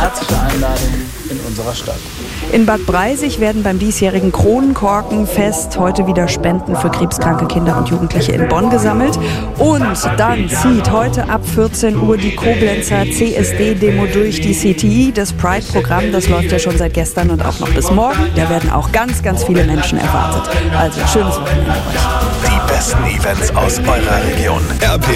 herzliche Einladung in unserer Stadt. In Bad Breisig werden beim diesjährigen Kronkorkenfest heute wieder Spenden für krebskranke Kinder und Jugendliche in Bonn gesammelt. Und dann zieht heute ab 14 Uhr die Koblenzer CSD-Demo durch die CTI. Das Pride-Programm, das läuft ja schon seit gestern und auch noch bis morgen. Da werden auch ganz, ganz viele Menschen erwartet. Also schönes Wochenende euch. Die besten Events aus eurer Region. RP